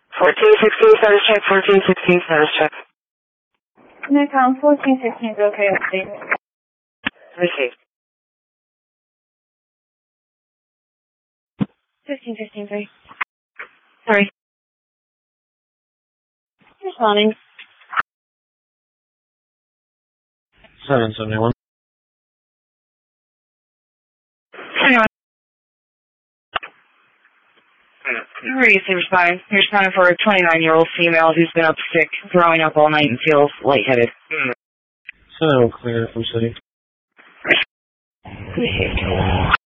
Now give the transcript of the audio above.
1416 status check, 1416 status check. Nikon 1416 is okay, update. Received. 1515, sorry. Sorry. Responding. 771. Anyone? Ready to respond. You're responding for a 29-year-old female who's been up sick, throwing up all night and feels lightheaded. So clear from city. Received.